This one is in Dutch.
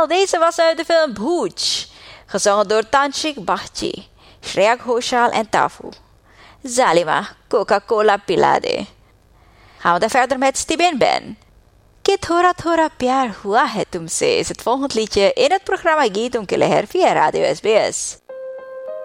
Wel, deze was uit de film Bhuj, gezongen door Tanchik Bhakti, Shreya Ghoshal en Tafu. Zalima, Coca-Cola Pilade. Gaan we dan verder met Stibin Ben. Ke Thora Thora Pyar Hua Hai Tumse is het volgende liedje in het programma Geeton Keleher via Radio SBS.